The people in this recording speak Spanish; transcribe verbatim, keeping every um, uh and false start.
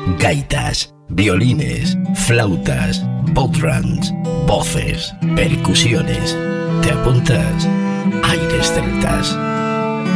gaitas, violines, flautas, bodhrans, voces, percusiones. ¿Te apuntas? Aires celtas.